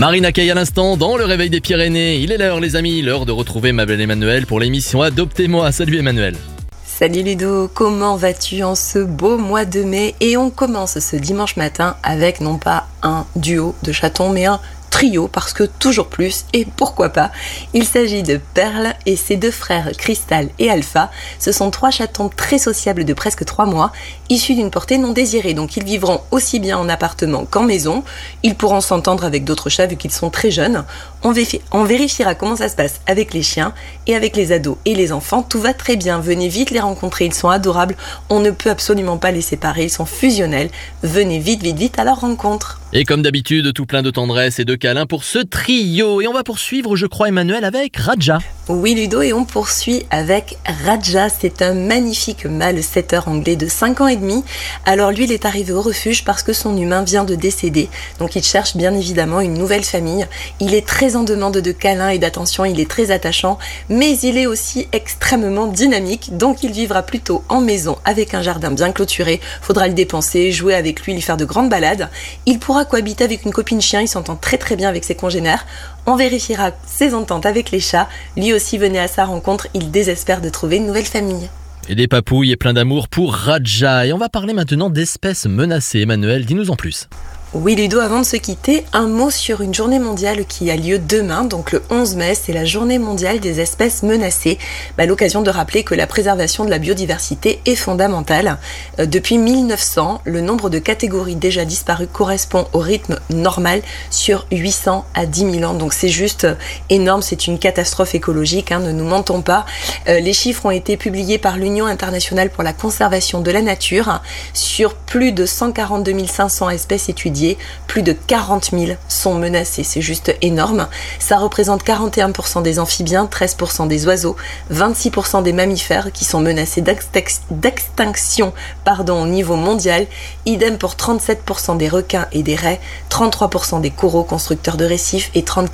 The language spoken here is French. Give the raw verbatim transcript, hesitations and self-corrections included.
Marina Kaye à l'instant dans le réveil des Pyrénées. Il est l'heure les amis, l'heure de retrouver Mabel Emmanuel pour l'émission Adoptez-moi. Salut Emmanuel. Salut Ludo, comment vas-tu en ce beau mois de mai? Et on commence ce dimanche matin avec non pas un duo de chatons mais un trio, parce que toujours plus, et pourquoi pas. Il s'agit de Perle et ses deux frères Cristal et Alpha. Ce sont trois chatons très sociables de presque trois mois, issus d'une portée non désirée, donc ils vivront aussi bien en appartement qu'en maison. Ils pourront s'entendre avec d'autres chats vu qu'ils sont très jeunes. On, véfi- on vérifiera comment ça se passe avec les chiens et avec les ados et les enfants. Tout va très bien, venez vite les rencontrer, ils sont adorables. On ne peut absolument pas les séparer, ils sont fusionnels. Venez vite, vite, vite à leur rencontre. Et comme d'habitude, tout plein de tendresse et de câlins pour ce trio. Et on va poursuivre, je crois, Emmanuel, avec Raja. Oui Ludo, et on poursuit avec Raja. C'est un magnifique mâle setter anglais de cinq ans et demi. Alors lui, il est arrivé au refuge parce que son humain vient de décéder. Donc il cherche bien évidemment une nouvelle famille. Il est très en demande de câlins et d'attention, il est très attachant, mais il est aussi extrêmement dynamique. Donc il vivra plutôt en maison avec un jardin bien clôturé. Faudra le dépenser, jouer avec lui, lui faire de grandes balades. Il pourra cohabiter avec une copine chien, il s'entend très très bien avec ses congénères. On vérifiera ses ententes avec les chats. Lui aussi venait à sa rencontre, il désespère de trouver une nouvelle famille. Et des papouilles et plein d'amour pour Raja. Et on va parler maintenant d'espèces menacées. Emmanuel, dis-nous en plus. Oui Ludo, avant de se quitter, un mot sur une journée mondiale qui a lieu demain, donc le onze mai, c'est la journée mondiale des espèces menacées. Bah, l'occasion de rappeler que la préservation de la biodiversité est fondamentale. Euh, depuis mille neuf cents, le nombre de catégories déjà disparues correspond au rythme normal sur huit cents à dix mille ans. Donc c'est juste énorme, c'est une catastrophe écologique, hein, ne nous mentons pas. Euh, les chiffres ont été publiés par l'Union internationale pour la conservation de la nature. Sur plus de cent quarante-deux mille cinq cents espèces étudiées, plus de quarante mille sont menacés, c'est juste énorme. Ça représente quarante et un pour cent des amphibiens, treize pour cent des oiseaux, vingt-six pour cent des mammifères qui sont menacés d'extinction pardon, au niveau mondial. Idem pour trente-sept pour cent des requins et des raies, trente-trois pour cent des coraux constructeurs de récifs et trente-quatre